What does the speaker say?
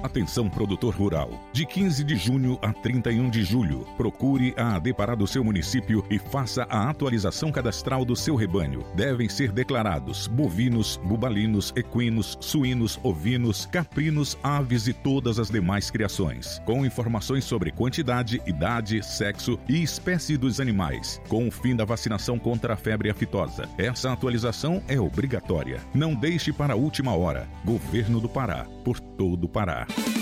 Atenção, produtor rural. De 15 de junho a 31 de julho, procure a ADEPARÁ do seu município e faça a atualização cadastral do seu rebanho. Devem ser declarados bovinos, bubalinos, equinos, suínos, ovinos, caprinos, aves e todas as demais criações, com informações sobre quantidade, idade, sexo e espécie dos animais, com o fim da vacinação contra a febre aftosa. Essa atualização é obrigatória. Não deixe para a última hora. Governo do Pará, por todo o Pará.